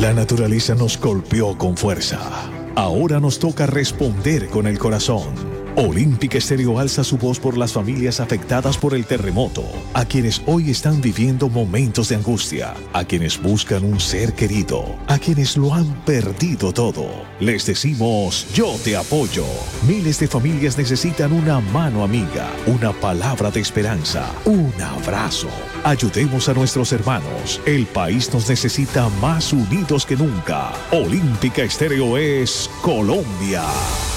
La naturaleza nos golpeó con fuerza. Ahora nos toca responder con el corazón. Olímpica Estéreo alza su voz por las familias afectadas por el terremoto, a quienes hoy están viviendo momentos de angustia, a quienes buscan un ser querido, a quienes lo han perdido todo. Les decimos, yo te apoyo. Miles de familias necesitan una mano amiga, una palabra de esperanza, un abrazo. Ayudemos a nuestros hermanos. El país nos necesita más unidos que nunca. Olímpica Estéreo es Colombia.